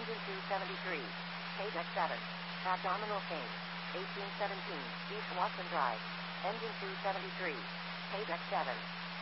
Engine 273. Page X7. Abdominal chain. 1817. East Watson Drive. Engine 273. Page X7.